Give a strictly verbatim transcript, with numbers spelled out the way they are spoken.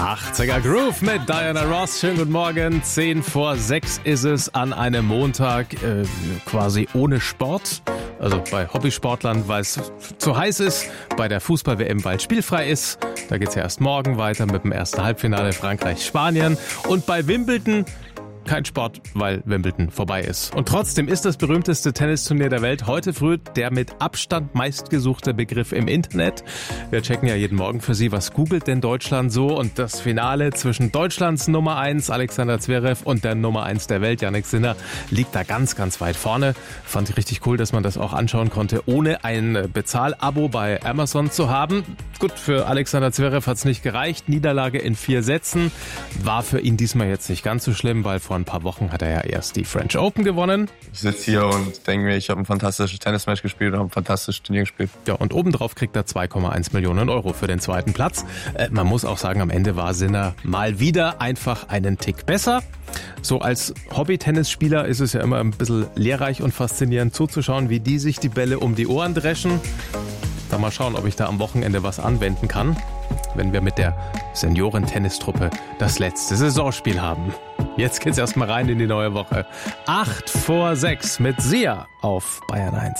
achtziger Groove mit Diana Ross. Schönen guten Morgen. zehn vor sechs ist es an einem Montag, äh, quasi ohne Sport. Also bei Hobbysportlern, weil es zu heiß ist. Bei der Fußball-W M, weil spielfrei ist. Da geht's ja erst morgen weiter mit dem ersten Halbfinale Frankreich-Spanien. Und bei Wimbledon kein Sport, weil Wimbledon vorbei ist. Und trotzdem ist das berühmteste Tennisturnier der Welt heute früh der mit Abstand meistgesuchte Begriff im Internet. Wir checken ja jeden Morgen für Sie, was googelt denn Deutschland so? Und das Finale zwischen Deutschlands Nummer eins, Alexander Zverev, und der Nummer eins der Welt, Jannik Sinner, liegt da ganz, ganz weit vorne. Fand ich richtig cool, dass man das auch anschauen konnte, ohne ein Bezahlabo bei Amazon zu haben. Gut, für Alexander Zverev hat es nicht gereicht. Niederlage in vier Sätzen. War für ihn diesmal jetzt nicht ganz so schlimm, weil vor ein paar Wochen hat er ja erst die French Open gewonnen. Ich sitze hier und denke mir, ich habe ein fantastisches Tennismatch gespielt und habe ein fantastisches Turnier gespielt. Ja, und obendrauf kriegt er zwei Komma eins Millionen Euro für den zweiten Platz. Äh, man muss auch sagen, am Ende war Sinner mal wieder einfach einen Tick besser. So als Hobby-Tennisspieler ist es ja immer ein bisschen lehrreich und faszinierend zuzuschauen, wie die sich die Bälle um die Ohren dreschen. Da mal schauen, ob ich da am Wochenende was anwenden kann, wenn wir mit der Senioren-Tennistruppe das letzte Saisonspiel haben. Jetzt geht's erstmal rein in die neue Woche. acht vor sechs mit Sia auf Bayern eins.